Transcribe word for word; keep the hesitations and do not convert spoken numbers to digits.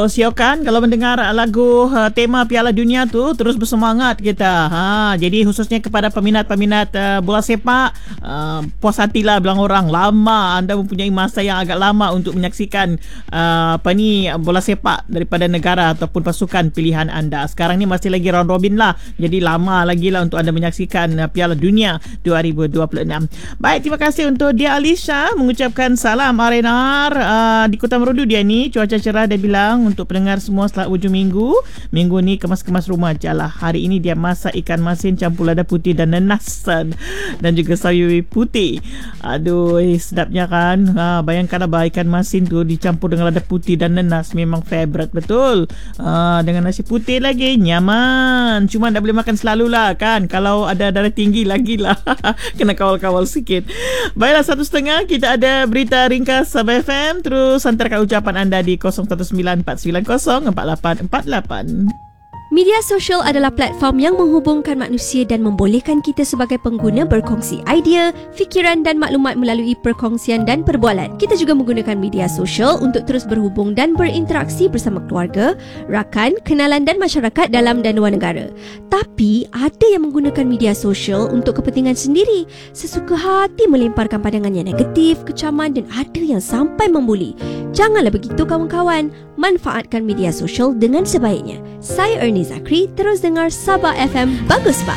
bagus ya kan, kalau mendengar lagu uh, tema Piala Dunia tu terus bersemangat kita. Ha, jadi khususnya kepada peminat-peminat uh, bola sepak, uh, puas hatilah bilang orang, lama anda mempunyai masa yang agak lama untuk menyaksikan uh, apa ni bola sepak daripada negara ataupun pasukan pilihan anda. Sekarang ni masih lagi round robin lah, jadi lama lagi lah untuk anda menyaksikan uh, Piala Dunia dua ribu dua puluh enam. Baik, terima kasih untuk dia Alisha mengucapkan salam R N R uh, di Kota Merudu. Dia ni cuaca cerah, dia bilang untuk pendengar semua selamat hujung minggu. Minggu ni kemas-kemas rumah je lah. Hari ini dia masak ikan masin campur lada putih dan nenas dan juga sayur putih. Aduh, eh, sedapnya kan. Ha, bayangkanlah bah ikan masin tu dicampur dengan lada putih dan nenas, memang favourite betul. Ha, dengan nasi putih lagi nyaman. Cuma tak boleh makan selalu lah kan. Kalau ada darah tinggi lagi lah. Kena kawal-kawal sikit. Baiklah, satu setengah kita ada berita ringkas Sabah F M. Terus hantarkan ucapan anda di kosong satu sembilan empat sembilan kosong empat lapan empat lapan. Media sosial adalah platform yang menghubungkan manusia dan membolehkan kita sebagai pengguna berkongsi idea, fikiran dan maklumat melalui perkongsian dan perbualan. Kita juga menggunakan media sosial untuk terus berhubung dan berinteraksi bersama keluarga, rakan, kenalan dan masyarakat dalam dan luar negara. Tapi, ada yang menggunakan media sosial untuk kepentingan sendiri, sesuka hati melemparkan pandangan yang negatif, kecaman dan ada yang sampai membuli. Janganlah begitu kawan-kawan. Manfaatkan media sosial dengan sebaiknya. Saya Ernie Zakri, terus dengar Sabah F M Bagus Vibes.